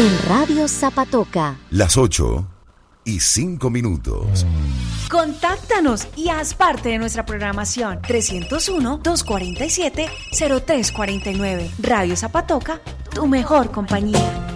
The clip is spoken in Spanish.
En Radio Zapatoca. Las 8:05. Contáctanos y haz parte de nuestra programación. 301-247-0349. Radio Zapatoca, tu mejor compañía.